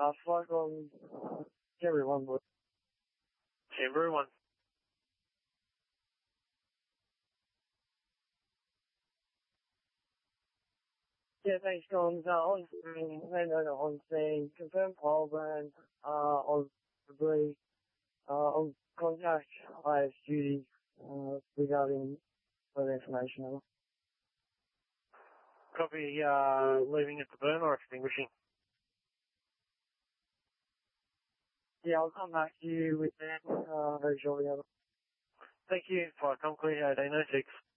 Flight on Canberra 1, boy. Canberra 1. Yeah, thanks, John. On screen, Landowner on scene, confirmed pole burn, on debris, on contact, IS duty, regarding further information. Copy, leaving it to burn or extinguishing? Yeah, I'll come back to you with that, very shortly. Thank you. Flight Concrete 1806.